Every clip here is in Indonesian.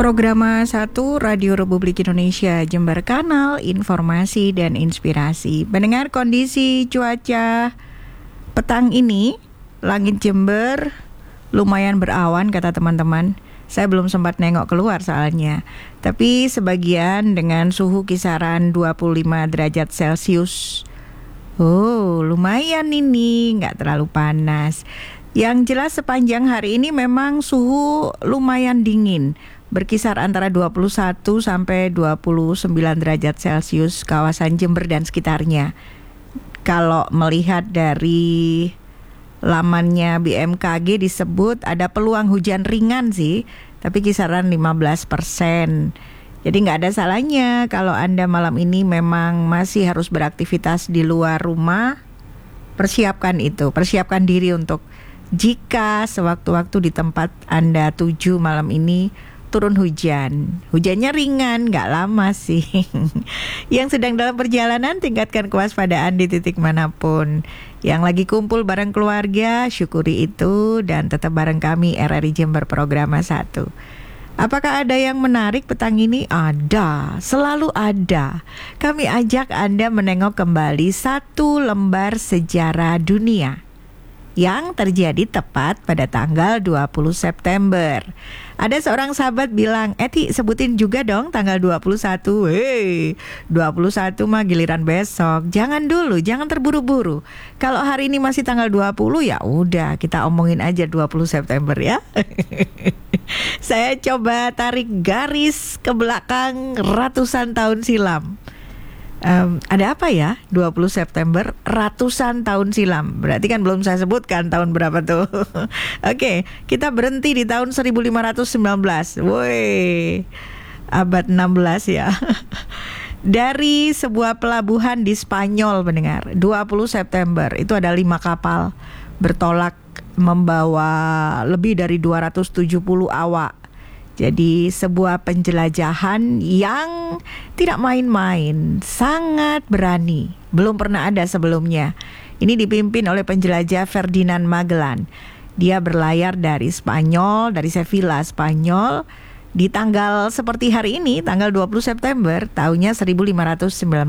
Programa 1 Radio Republik Indonesia Jember, kanal informasi dan inspirasi. Mendengar kondisi cuaca petang ini, langit Jember lumayan berawan kata teman-teman. Saya belum sempat nengok keluar soalnya. Tapi sebagian dengan suhu kisaran 25 derajat Celcius. Oh, lumayan ini, nggak terlalu panas. Yang jelas sepanjang hari ini memang suhu lumayan dingin, berkisar antara 21 sampai 29 derajat Celcius kawasan Jember dan sekitarnya. Kalau melihat dari lamannya BMKG disebut ada peluang hujan ringan sih, tapi kisaran 15%. Jadi nggak ada salahnya kalau Anda malam ini memang masih harus beraktivitas di luar rumah, persiapkan diri untuk jika sewaktu-waktu di tempat Anda tuju malam ini turun hujan. Hujannya ringan, gak lama sih. Yang sedang dalam perjalanan, tingkatkan kewaspadaan di titik manapun. Yang lagi kumpul bareng keluarga, syukuri itu. Dan tetap bareng kami RRI Jember Programa 1. Apakah ada yang menarik petang ini? Ada, selalu ada. Kami ajak Anda menengok kembali satu lembar sejarah dunia yang terjadi tepat pada tanggal 20 September. Ada seorang sahabat bilang, Eti sebutin juga dong tanggal 21. 21 mah giliran besok. Jangan dulu, jangan terburu-buru. Kalau hari ini masih tanggal 20, ya udah kita omongin aja 20 September ya. Saya coba tarik garis ke belakang ratusan tahun silam. Ada apa ya 20 September ratusan tahun silam? Berarti kan belum saya sebutkan tahun berapa tuh. Oke, kita berhenti di tahun 1519. Woi, abad 16 ya. Dari sebuah pelabuhan di Spanyol, mendengar 20 September itu ada 5 kapal bertolak membawa lebih dari 270 awak. Jadi sebuah penjelajahan yang tidak main-main, sangat berani, belum pernah ada sebelumnya. Ini dipimpin oleh penjelajah Ferdinand Magellan. Dia berlayar dari Spanyol, dari Sevilla, Spanyol, di tanggal seperti hari ini, tanggal 20 September, tahunnya 1519.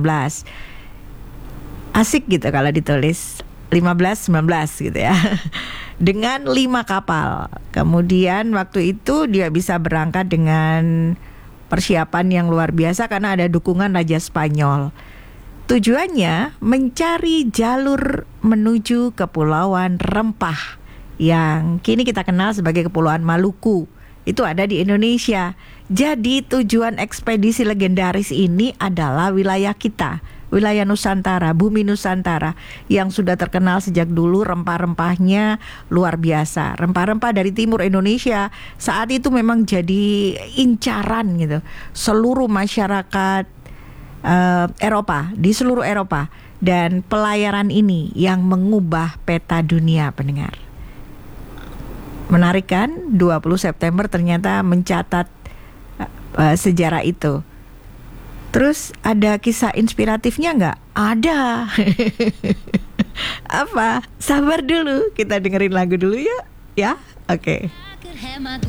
Asik gitu kalau ditulis 15-19 gitu ya. Dengan 5 kapal. Kemudian waktu itu dia bisa berangkat dengan persiapan yang luar biasa karena ada dukungan Raja Spanyol. Tujuannya mencari jalur menuju Kepulauan Rempah yang kini kita kenal sebagai Kepulauan Maluku. Itu ada di Indonesia. Jadi tujuan ekspedisi legendaris ini adalah wilayah kita, wilayah Nusantara, bumi Nusantara yang sudah terkenal sejak dulu. Rempah-rempahnya luar biasa. Rempah-rempah dari timur Indonesia saat itu memang jadi incaran gitu. Seluruh masyarakat Eropa, di seluruh Eropa. Dan pelayaran ini yang mengubah peta dunia, pendengar. Menarik kan? 20 September ternyata mencatat sejarah itu. Terus ada kisah inspiratifnya nggak? Ada. Apa? Sabar dulu, kita dengerin lagu dulu ya. Ya, oke.